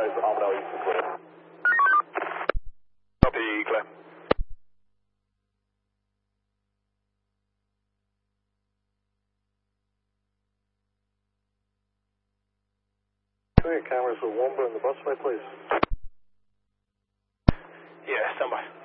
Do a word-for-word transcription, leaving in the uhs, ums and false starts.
runway for Alpha East is clear. Copy, clear. Can we get cameras with Womber in the busway, please? Yeah, stand by.